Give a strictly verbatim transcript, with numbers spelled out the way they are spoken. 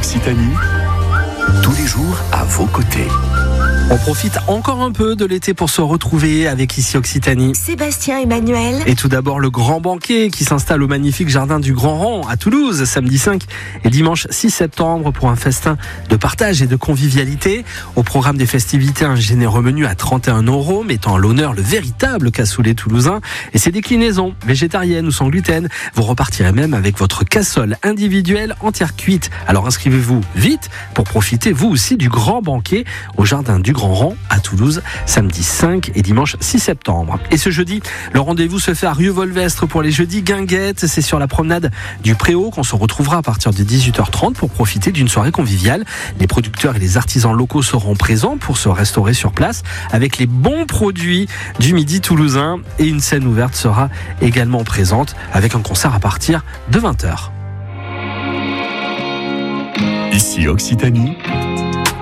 Occitanie, tous les jours à vos côtés. On profite encore un peu de l'été pour se retrouver avec Ici Occitanie. Sébastien Emmanuel. Et tout d'abord le grand banquet qui s'installe au magnifique jardin du Grand Rang à Toulouse, samedi cinq et dimanche six septembre pour un festin de partage et de convivialité. Au programme des festivités, un généreux menu à trente et un euros mettant à l'honneur le véritable cassoulet toulousain et ses déclinaisons végétariennes ou sans gluten. Vous repartirez même avec votre cassole individuelle entière cuite. Alors inscrivez-vous vite pour profiter vous aussi du grand banquet au jardin du Grand Rang à Toulouse, samedi cinq et dimanche six septembre. Et ce jeudi, le rendez-vous se fait à Rieux-Volvestre pour les jeudis guinguettes. C'est sur la promenade du Préau qu'on se retrouvera à partir de dix-huit heures trente pour profiter d'une soirée conviviale. Les producteurs et les artisans locaux seront présents pour se restaurer sur place avec les bons produits du midi toulousain. Et une scène ouverte sera également présente avec un concert à partir de vingt heures. Ici Occitanie,